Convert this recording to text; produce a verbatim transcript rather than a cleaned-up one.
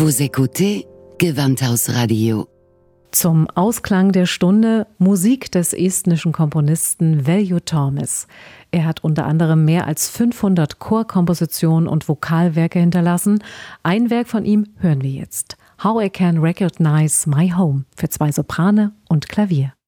Vous écoutez Gewandhausradio. Zum Ausklang der Stunde Musik des estnischen Komponisten Veljo Toormes. Er hat unter anderem mehr als fünfhundert Chorkompositionen und Vokalwerke hinterlassen. Ein Werk von ihm hören wir jetzt. How I Can Recognize My Home für zwei Soprane und Klavier.